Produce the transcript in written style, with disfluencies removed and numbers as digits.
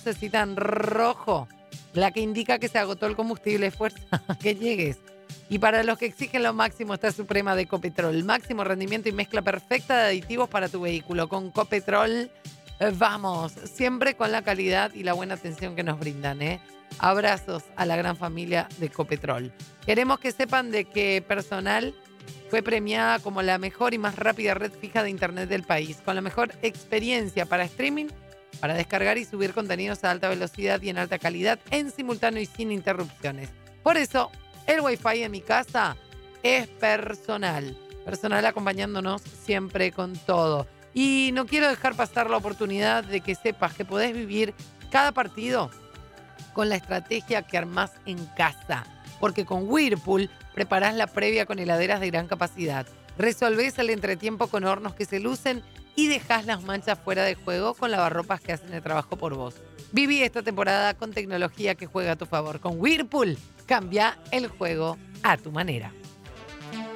lucecita en rojo, la que indica que se agotó el combustible. Fuerza que llegues. Y para los que exigen lo máximo está Suprema de Ecopetrol. Máximo rendimiento y mezcla perfecta de aditivos para tu vehículo. Con Copetrol, vamos, siempre con la calidad y la buena atención que nos brindan, ¿eh? Abrazos a la gran familia de Copetrol. Queremos que sepan de que Personal fue premiada como la mejor y más rápida red fija de internet del país, con la mejor experiencia para streaming, para descargar y subir contenidos a alta velocidad y en alta calidad, en simultáneo y sin interrupciones. Por eso, el Wi-Fi en mi casa es Personal. Personal acompañándonos siempre con todo. Y no quiero dejar pasar la oportunidad de que sepas que podés vivir cada partido con la estrategia que armás en casa. Porque con Whirlpool preparás la previa con heladeras de gran capacidad. Resolvés el entretiempo con hornos que se lucen y dejás las manchas fuera de juego con lavarropas que hacen el trabajo por vos. Viví esta temporada con tecnología que juega a tu favor. Con Whirlpool, cambia el juego a tu manera.